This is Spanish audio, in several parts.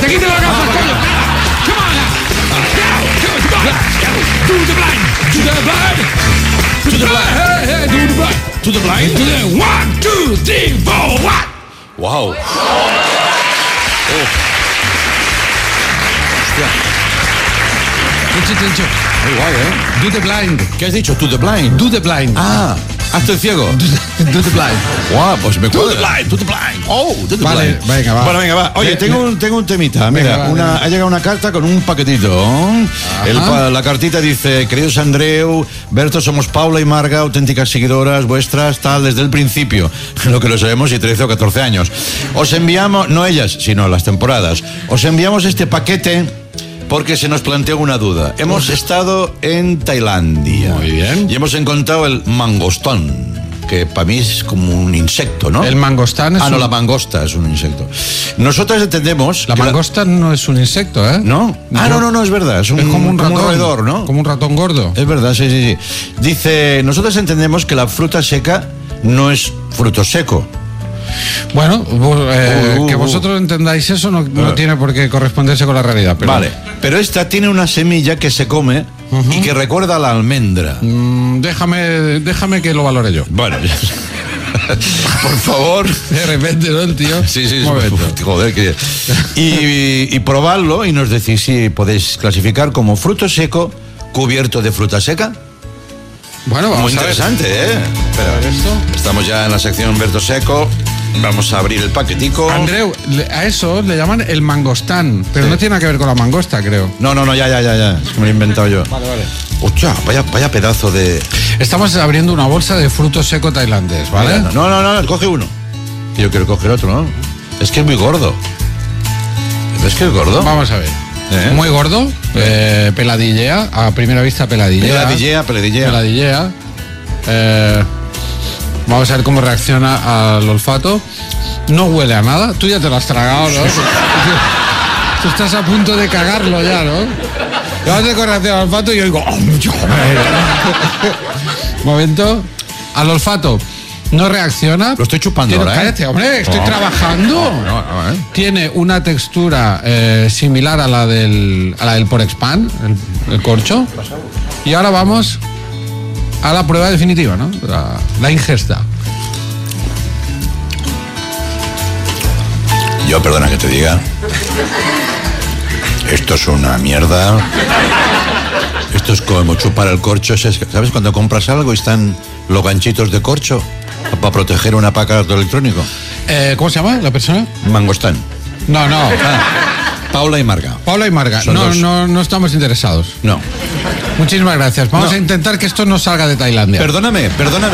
te quiten las gafas, coño. Come on now. Do the blind. To the blind. To the blind. Hey, do the blind. To the blind. To the 1, 2, 3, 4, what? Wow. Muy guay, ¿eh? Do the blind. ¿Qué has dicho? To the blind. Do the blind. Ah, hazte el ciego. Do the blind. Guau, pues me cuadra. To the blind. To the blind. Oh, to the Vale, blind. venga, va. Bueno, venga, va. Oye, tengo un temita. Mira, Venga, va, ha llegado una carta con un paquetito. La cartita dice: queridos Andreu, Berto, somos Paula y Marga, auténticas seguidoras vuestras, tal, desde el principio. Lo que lo sabemos, y 13 o 14 años. Os enviamos, no ellas, sino las temporadas, os enviamos este paquete porque se nos planteó una duda. Hemos estado en Tailandia. Muy bien. Y hemos encontrado el mangostón, que para mí es como un insecto, ¿no? El mangostán es no, la mangosta es un insecto. Nosotros entendemos... La mangosta no es un insecto, ¿eh? ¿No? Ah, no, es verdad. Es como un ratón. Como un roedor, ¿no? Como un ratón gordo. Es verdad, sí. Dice, nosotros entendemos que la fruta seca no es fruto seco. Bueno, que vosotros entendáis eso no tiene por qué corresponderse con la realidad. Pero... Vale, pero esta tiene una semilla que se come y que recuerda a la almendra. Déjame que lo valore yo. Bueno, por favor. De repente, ¿no, el tío? Sí. Joder, y probadlo y nos decís si podéis clasificar como fruto seco cubierto de fruta seca. Bueno, vamos muy interesante, a ver. Espera, estamos ya en la sección Berto Seco. Vamos a abrir el paquetico. Andreu, a eso le llaman el mangostán, pero no tiene nada que ver con la mangosta, creo. No, ya. Es que me lo he inventado yo. Vale. Hostia, vaya pedazo de... Estamos abriendo una bolsa de fruto seco tailandés, ¿vale? No, coge uno. Yo quiero coger otro, ¿no? Es que es muy gordo. ¿Ves que es gordo? Vamos a ver. Muy gordo, peladillea, a primera vista peladillea. Peladillea. Vamos a ver cómo reacciona al olfato. No huele a nada. Tú ya te lo has tragado, ¿no? Tú estás a punto de cagarlo ya, ¿no? Yo hace con reacción al olfato y yo digo... Momento. Al olfato. No reacciona. Lo estoy chupando ahora, Cállate, hombre, estoy trabajando. Tiene una textura similar a la del Porexpan, el corcho. Y ahora vamos a la prueba definitiva, ¿no? La ingesta. Yo, perdona que te diga, esto es una mierda. Esto es como chupar el corcho. ¿Sabes cuando compras algo y están los ganchitos de corcho para proteger un aparato electrónico? ¿Cómo se llama la persona? Mangostán. No. Paula y Marga. No estamos interesados. No. Muchísimas gracias. Vamos a intentar que esto no salga de Tailandia. Perdóname.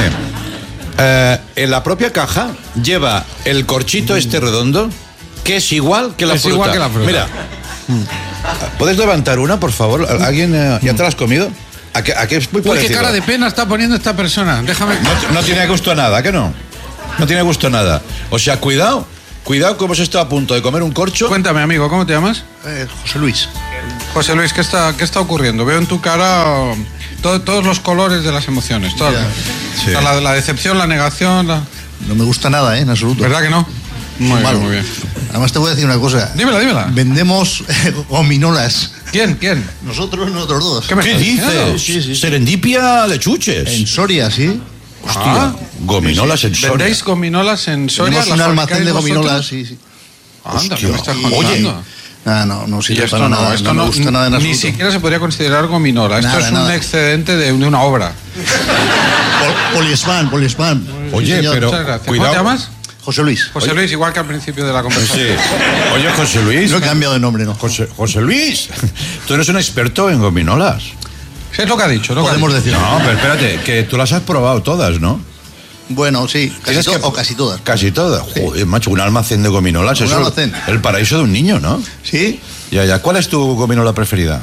En la propia caja lleva el corchito este redondo, que es igual que la fruta. Igual que la fruta. Mira. ¿Puedes levantar una, por favor? ¿Alguien ya te la has comido? ¿A qué es muy parecido? Qué cara de pena está poniendo esta persona. Déjame... No tiene gusto a nada, ¿que no? No tiene gusto a nada. O sea, cuidado que hemos estado a punto de comer un corcho. Cuéntame, amigo, ¿cómo te llamas? José Luis. José Luis, ¿qué está ocurriendo? Veo en tu cara todos los colores de las emociones. Sí. La decepción, la negación... No me gusta nada, en absoluto. ¿Verdad que no? Muy bien. Además te voy a decir una cosa. Dímela. Vendemos gominolas. ¿Quién? Nosotros dos. ¿Qué dices? Sí. Serendipia de chuches. En Soria, sí. Hostia, gominolas en Soria. ¿Vendéis gominolas en Soria? Tenemos un almacén de gominolas, sí. Anda, ¿qué me estás contando? Oye. No sirve esto para nada. Esto no me gusta nada en absoluto. Ni siquiera se podría considerar gominola. Esto es un excedente de una obra. Poliespan. Oye, sí, pero cuidado. ¿Cómo te llamas? José Luis. José Luis, igual que al principio de la conversación. Sí. Oye, José Luis. No he cambiado de nombre, ¿no? José Luis, tú eres un experto en gominolas. Sí, es lo que ha dicho. Podemos decir. No, pero espérate, que tú las has probado todas, ¿no? Bueno, sí, casi todas. Casi todas. Joder, macho, un almacén de gominolas. Un almacén. El paraíso de un niño, ¿no? Sí. Ya. ¿Cuál es tu gominola preferida?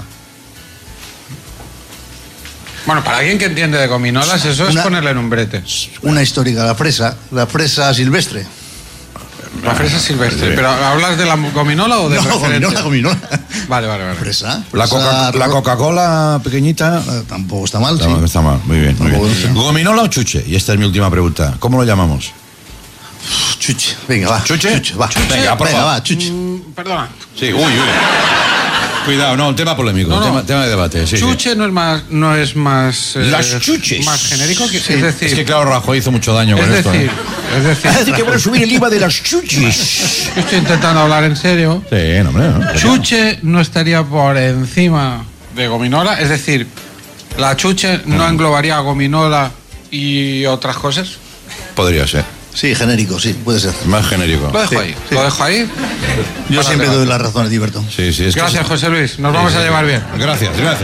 Bueno, para alguien que entiende de gominolas, eso es ponerle en un brete. Una histórica, la fresa silvestre. La fresa silvestre. ¿Pero hablas de la gominola o de referente? Gominola. Vale. Fresa. La Coca-Cola pequeñita. Tampoco está mal, sí. Está mal, muy bien. ¿Gominola o chuche? Y esta es mi última pregunta. ¿Cómo lo llamamos? Chuche. Venga, va. ¿Chuche? Va. Venga, por favor. va, chuche. Perdona. Sí, uy. Cuidado, no, un tema polémico, tema de debate. Sí, chuche sí. no es más Las chuches. más genérico que, Sí. es decir, Es que claro, Rajoy hizo mucho daño con esto. es decir, Así que van a subir el IVA de las chuches. yo estoy intentando hablar en serio. Sí, no, hombre. No. Chuche no estaría por encima de gominola, es decir, la chuche no englobaría gominola y otras cosas. Podría ser. Sí, genérico, sí, puede ser. Más genérico. Lo dejo Sí, ahí, sí. lo dejo ahí. Yo Para siempre debate. doy la razón a Tiberto. Sí, sí. Es que Gracias, sí. José Luis, nos vamos a llevar bien. Gracias. Venga.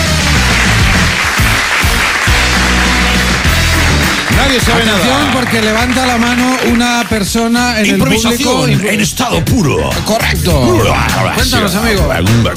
Nadie sabe Atención, nada. porque levanta la mano una persona en el público. Improvisación en estado puro. Correcto. Cuéntanos, amigo.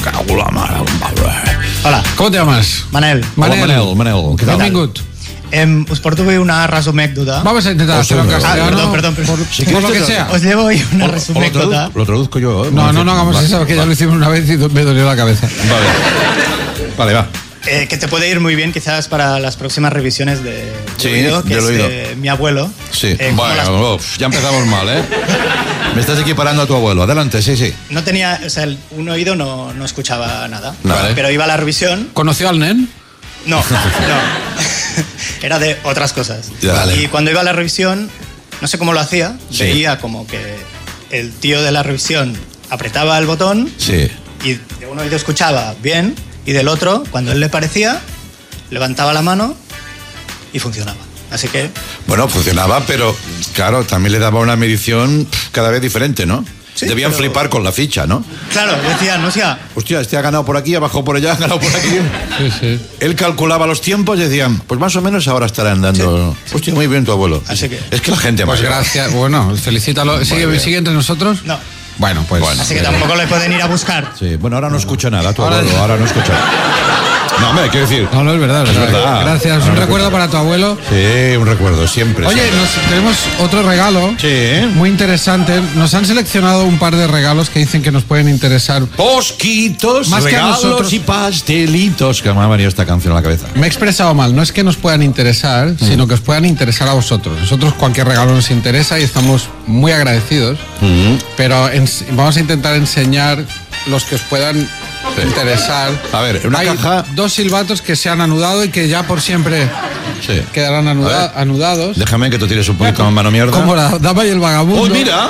Hola, ¿Cómo te llamas? Manel. Manel. ¿Qué tal? Benvingut. Us porto avui una resumècdota. Vamos a intentar hacerlo en castellano. perdón. Por lo que sea. Os llevo hoy una resumècdota. Lo traduzco yo. No hagamos eso, que ya lo hicimos una vez y me dolió la cabeza. Vale, va. Que te puede ir muy bien quizás para las próximas revisiones de Sí, oído, que del es oído. mi abuelo. Sí. Como las- Bueno, ya empezamos mal, ¿eh? Me estás equiparando a tu abuelo. Adelante, sí. no tenía, o sea, un oído no escuchaba nada. Vale. Pero iba a la revisión. ¿Conoció al nen? No. Era de otras cosas. Ya, vale. Y cuando iba a la revisión, no sé cómo lo hacía, Sí. veía como que el tío de la revisión apretaba el botón Sí. y de un oído escuchaba bien y del otro, cuando él le parecía, levantaba la mano y funcionaba. Así que, Bueno, funcionaba, pero claro, también le daba una medición cada vez diferente, ¿no? Sí, Debían pero- flipar con la ficha, ¿no? claro, decía, no sea, Hostia, este ha ganado por aquí, ha bajado por allá, ha ganado por aquí. Sí. Él calculaba los tiempos y decían, pues más o menos ahora estarán dando. Hostia, muy bien tu abuelo. Así que- Es que la gente Pues mayor. gracias. Bueno, felicítalo. ¿Sigue entre nosotros? no. Bueno, pues. Así que tampoco le pueden ir a buscar. Sí, bueno, ahora no escucha nada tu Ahora- abuelo, ahora no escucha. No, hombre, quiero decir. No, es verdad. Es verdad. Gracias. Un recuerdo para tu abuelo. Sí, un recuerdo, siempre. Oye, siempre. tenemos otro regalo. Sí. Muy interesante. Nos han seleccionado un par de regalos que dicen que nos pueden interesar. Posquitos, Más que a regalos nosotros. y pastelitos. Que me ha venido esta canción a la cabeza. Me he expresado mal. No es que nos puedan interesar, sino que os puedan interesar a vosotros. Nosotros cualquier regalo nos interesa y estamos muy agradecidos. Pero vamos a intentar enseñar los que os puedan interesar. A ver, una Hay caja. 2 silbatos que se han anudado y que ya por siempre Sí. quedarán anudados. Déjame que tú tires un poquito más mano mierda. Como la dama y el vagabundo. ¡Oh, mira!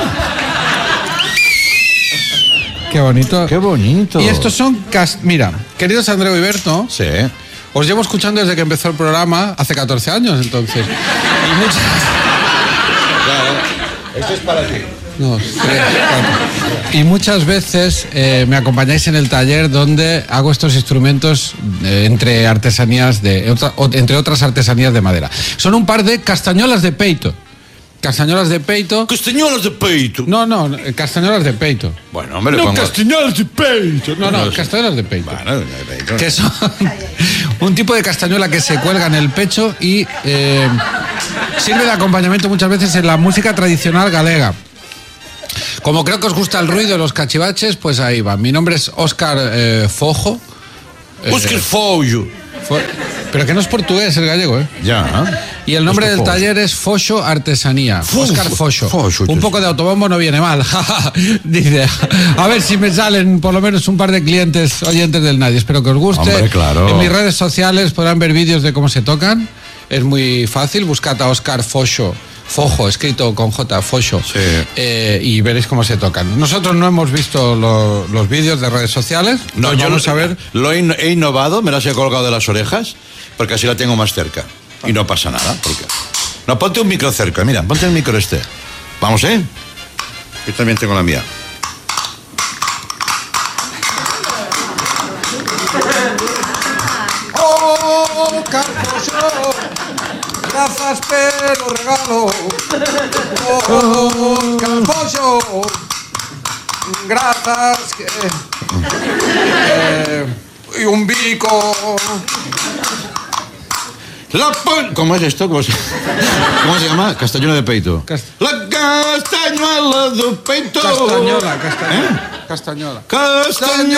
Qué bonito. ¡Qué bonito! Y estos son... Mira, queridos Andreu y Berto, Sí. os llevo escuchando desde que empezó el programa, hace 14 años entonces. Y muchas... Esto es para ti. 2, 3, 4. Y muchas veces me acompañáis en el taller donde hago estos instrumentos entre entre otras artesanías de madera. Son un par de castañolas de peito. Castañolas de peito. Castañuelas de peito. No, castañolas de peito. Bueno, hombre, le No, pongo. castañolas de peito. No, castañolas de peito. Bueno, de peito. Que son un tipo de castañuela que se cuelga en el pecho y sirve de acompañamiento muchas veces en la música tradicional galega. Como creo que os gusta el ruido de los cachivaches, pues ahí va. Mi nombre es Óscar Fojo. Óscar Fojo. Pero que no es portugués, el gallego, ¿eh? Ya. Y el nombre Óscar del Fojo. taller es Foxo Artesanía. Óscar Foxo. Foxo, Un poco de autobombo no viene mal. Dice, a ver si me salen por lo menos un par de clientes oyentes del Nadie. Espero que os guste. Hombre, claro. En mis redes sociales podrán ver vídeos de cómo se tocan. Es muy fácil. Buscad a Óscar Foxo. Fojo, escrito con J, Foxo. Sí. Y veréis cómo se tocan. Nosotros no hemos visto los vídeos de redes sociales. No, Entonces yo vamos a ver. lo he innovado, me las he colgado de las orejas, porque así la tengo más cerca. Y no pasa nada. Porque... No, ponte un micro cerca, mira, ponte el micro este. Vamos, ¿eh? Yo también tengo la mía. Oh, Carfoso, gracias pelo regalo. Oh, Carfoso, gracias. Y un bico. ¿Cómo es esto? ¿Cómo se llama? Castañuela de peito. La castañuela de peito. Castañola. Castañola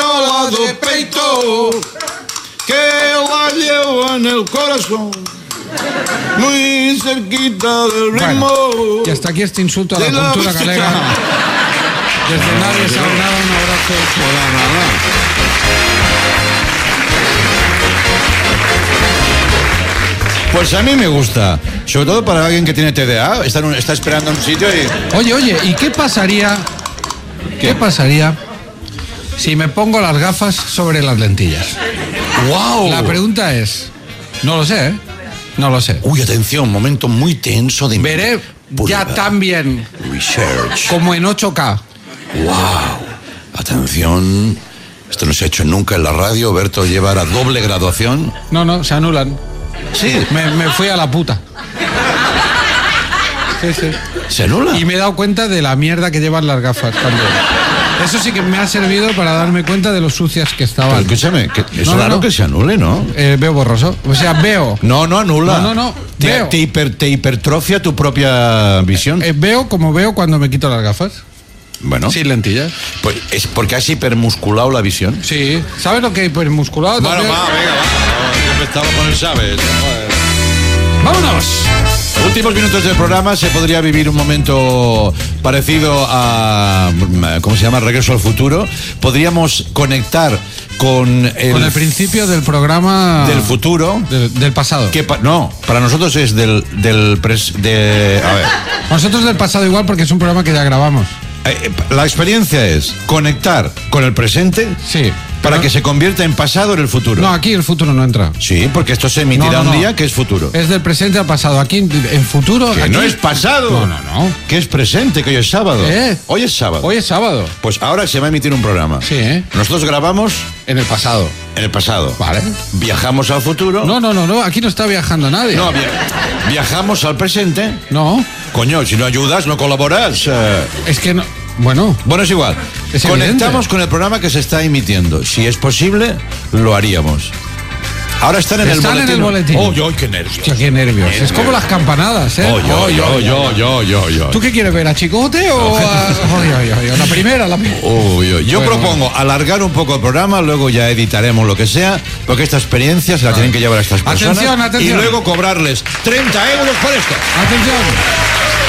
de peito. Que la llevo en el corazón. Muy cerquita del ritmo. Bueno, y hasta aquí este insulto a la cultura galega. Desde nadie se un abrazo. Pues a mí me gusta, sobre todo para alguien que tiene TDA, está esperando en un sitio y... Oye, ¿y qué pasaría si me pongo las gafas sobre las lentillas? ¡Wow! La pregunta es, no lo sé, ¿eh? No lo sé. Uy, atención, momento muy tenso de... Veré ya tan bien Research. como en 8K. ¡Wow! Atención, esto no se ha hecho nunca en la radio, Berto llevará doble graduación. No, se anulan. Sí. Me fui a la puta. Sí. ¿Se anula? Y me he dado cuenta de la mierda que llevan las gafas también. Eso sí que me ha servido para darme cuenta de lo sucias que estaban. Pero escúchame, es raro que se anule, ¿no? Veo borroso. O sea, veo. No anula. No. Veo. Te hipertrofia tu propia visión. Veo como veo cuando me quito las gafas. Bueno. Sin lentillas. Pues es porque has hipermusculado la visión. Sí. ¿Sabes lo que es hipermusculado? Bueno, también? venga. Yo empezaba con el sabes. ¡Vámonos! Últimos minutos del programa. Se podría vivir un momento parecido a... ¿Cómo se llama? Regreso al futuro. Podríamos conectar con el principio del programa... Del futuro. Del pasado. No, para nosotros es a ver. Nosotros del pasado igual porque es un programa que ya grabamos. La experiencia es conectar con el presente. Sí. Para que se convierta en pasado en el futuro. No, aquí el futuro no entra. Sí, porque esto se emitirá un día que es futuro. Es del presente al pasado. Aquí en futuro... Que aquí... no es pasado. No. Que es presente, que hoy es sábado. Hoy es sábado. Hoy es sábado. Pues ahora se va a emitir un programa. Sí, ¿eh? Nosotros grabamos... En el pasado. En el pasado. Vale. Viajamos al futuro. No. Aquí no está viajando nadie. No, viajamos al presente. No. Coño, si no ayudas, no colaboras. Es que no... Bueno, es igual. Conectamos con el programa que se está emitiendo. Si es posible, lo haríamos. Ahora están en el boletín. ¡Oh, qué nervios! Hostia, qué nervios. Es como las campanadas, ¿eh? Yo. ¿Tú qué quieres ver? ¿A Chicote o a...? La primera. Yo propongo alargar un poco el programa, luego ya editaremos lo que sea, porque esta experiencia se la tienen que llevar a estas personas. Atención. Y luego cobrarles 30 euros por esto. ¡Atención!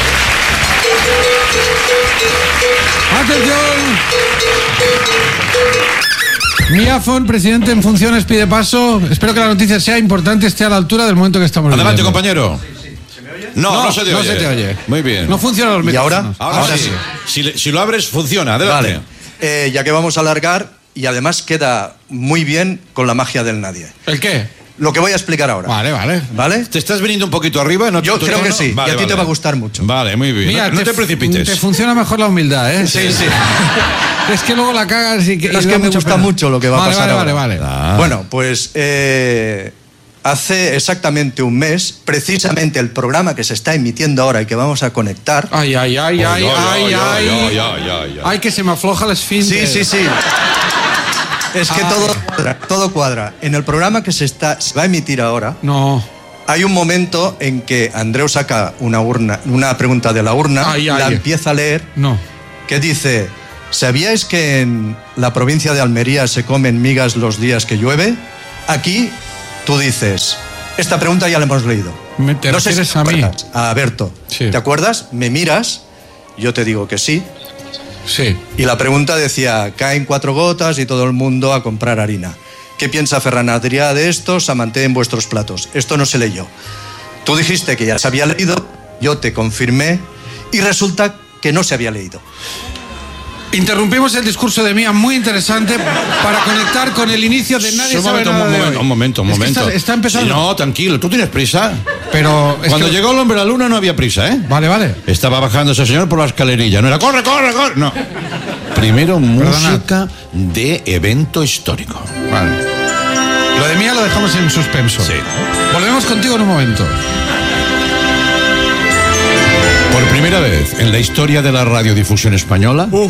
Miafon, presidente en funciones, pide paso. Espero que la noticia sea importante, esté a la altura del momento que estamos viviendo. Adelante, compañero. No se te oye. Muy bien. No funciona los micrófonos. ¿Y ahora? Ahora sí. Si lo abres, funciona. Adelante. Vale. Ya que vamos a alargar, y además queda muy bien con la magia del nadie. ¿El qué? Lo que voy a explicar ahora. Vale. ¿Te estás viniendo un poquito arriba? Yo creo que sí. Vale, y a ti te va a gustar mucho. Vale, muy bien. Mira, no te precipites. Te funciona mejor la humildad, ¿eh? Sí. Es que luego la cagas y... Pero es que me gusta mucho lo que va a pasar ahora. Vale. Bueno, pues hace exactamente un mes, precisamente el programa que se está emitiendo ahora y que vamos a conectar... Ay, que se me afloja el esfínter. Sí. Es que todo cuadra. En el programa que se va a emitir ahora... No. Hay un momento en que Andreu saca una pregunta de la urna, la empieza a leer, que dice: ¿sabíais que en la provincia de Almería se comen migas los días que llueve? Aquí tú dices, esta pregunta ya la hemos leído. No sé si a mí. A Berto. Sí. ¿Te acuerdas? Me miras, yo te digo que sí. Sí. Y la pregunta decía, caen 4 gotas y todo el mundo a comprar harina. ¿Qué piensa Ferran Adrià de esto? Se manté en vuestros platos. Esto no se leyó. Tú dijiste que ya se había leído, yo te confirmé y resulta que no se había leído. Interrumpimos el discurso de Mía, muy interesante, para conectar con el inicio de Nadie sabe nada de hoy. Un momento. Está empezando. No, tranquilo, tú tienes prisa. Pero cuando llegó el hombre a la luna no había prisa, ¿eh? Vale. Estaba bajando ese señor por la escalerilla. No era corre. No. Primero música de evento histórico. Vale. Lo de Mía lo dejamos en suspenso. Sí. Volvemos contigo en un momento. Por primera vez en la historia de la radiodifusión española, un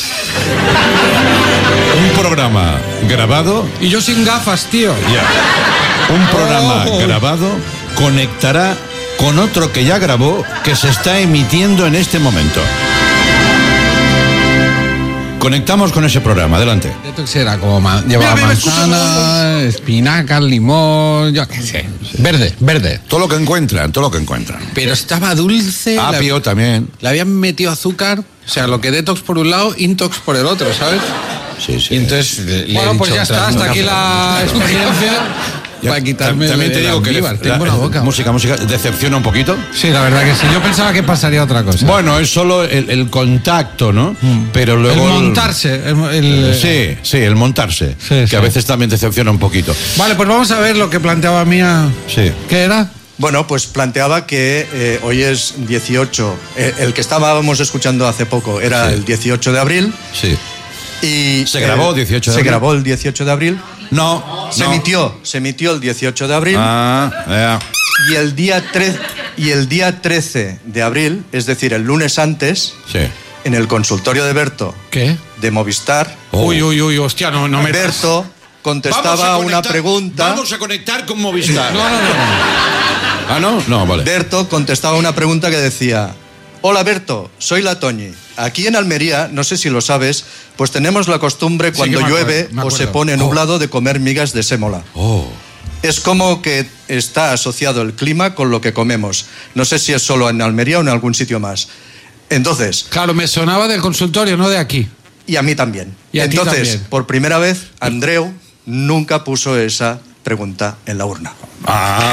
programa grabado... Y yo sin gafas, tío. Un programa grabado conectará con otro que ya grabó, que se está emitiendo en este momento. Conectamos con ese programa, adelante. Detox era como llevaba manzana, espinacas, limón, yo qué sé. Verde. Todo lo que encuentran. Pero estaba dulce. Apio también. Le habían metido azúcar, o sea, lo que detox por un lado, intox por el otro, ¿sabes? Sí. Y entonces bueno, pues ya está, hasta aquí la experiencia. Para quitarme también te digo que tengo una boca. Música, decepciona un poquito. Sí, la verdad que sí. Yo pensaba que pasaría otra cosa. Bueno, es solo el contacto, ¿no? Pero luego el montarse. Sí, el montarse. Que a veces también decepciona un poquito. Vale, pues vamos a ver lo que planteaba Mía. Sí. ¿Qué era? Bueno, pues planteaba que hoy es 18. El que estábamos escuchando hace poco era el 18 de abril. Sí. Y ¿Se grabó 18 de abril? Se grabó el 18 de abril. No. Se emitió el 18 de abril. Y el día 13 de abril, es decir, el lunes antes, en el consultorio de Berto. ¿Qué? De Movistar. Uy, hostia, no me... Berto contestaba una pregunta. Vamos a conectar con Movistar. No. No, vale. Berto contestaba una pregunta que decía: hola Berto, soy la Toñi. Aquí en Almería, no sé si lo sabes, pues tenemos la costumbre cuando llueve o se pone nublado de comer migas de sémola. Es como que está asociado el clima con lo que comemos. No sé si es solo en Almería o en algún sitio más. Entonces... Claro, me sonaba del consultorio, no de aquí. Y a mí también. Y a ti también. Por primera vez, Andreu nunca puso esa pregunta en la urna.